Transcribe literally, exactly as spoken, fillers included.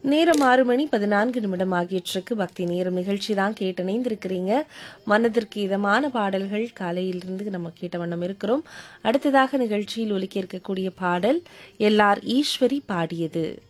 நேரம் ஆறு மணி பதினான்கு நிமிடம் ஆகியற்றுக்கு பக்தி நேரம் நிகழ்ச்சி தான் கேட்டு இணைந்திருக்கிறீங்க. மனதிற்கு இதமான பாடல்கள் காலையிலிருந்து நம்ம கேட்ட வண்ணம் இருக்கிறோம். அடுத்ததாக நிகழ்ச்சியில் ஒலிக்க இருக்கக்கூடிய பாடல் எல்லார் ஈஸ்வரி பாடியது.